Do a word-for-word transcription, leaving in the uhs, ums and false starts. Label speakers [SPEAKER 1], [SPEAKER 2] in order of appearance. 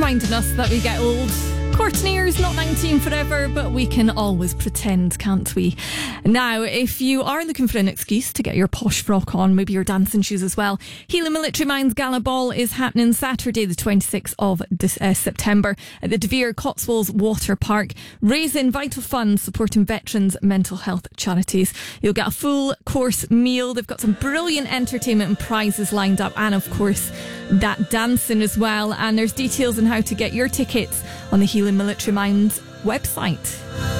[SPEAKER 1] reminding us that we get old. Courtney's not nineteen forever, but we can always pretend, can't we? Now, if you are looking for an excuse to get your posh frock on, maybe your dancing shoes as well, Healing Military Minds Gala Ball is happening Saturday the twenty-sixth of uh, September at the De Vere Cotswolds Water Park, raising vital funds supporting veterans' mental health charities. You'll get a full course meal. They've got some brilliant entertainment and prizes lined up, and of course that dancing as well. And there's details on how to get your tickets on the Healing Military Minds website.